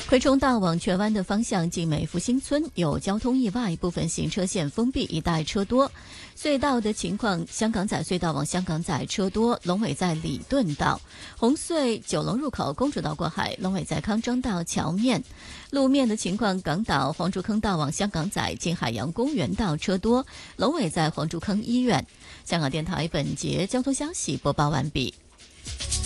葵冲大往荃湾的方向近美孚新村有交通意外，部分行车线封闭，一带车多。隧道的情况，香港仔隧道往香港仔车多，龙尾在礼顿道；红隧九龙入口公主道过海，龙尾在康庄道桥面。路面的情况，港岛黄竹坑道往香港仔近海洋公园道车多，龙尾在黄竹坑医院。香港电台本节交通消息播报完毕。